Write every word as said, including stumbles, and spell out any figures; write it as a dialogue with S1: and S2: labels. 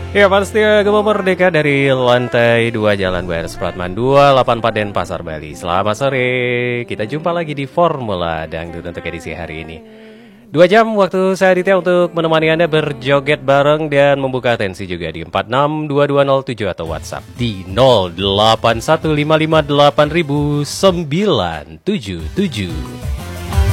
S1: Ya pasti Gema Merdeka dari lantai dua Jalan Bayar Supratman dua delapan empat Denpasar, Bali. Selamat sore, kita jumpa lagi di Formula Dangdut untuk edisi hari ini. Dua jam waktu saya Aditya untuk menemani Anda berjoget bareng dan membuka atensi juga di empat enam dua dua nol tujuh atau WhatsApp di nol delapan satu lima lima delapan sembilan tujuh tujuh.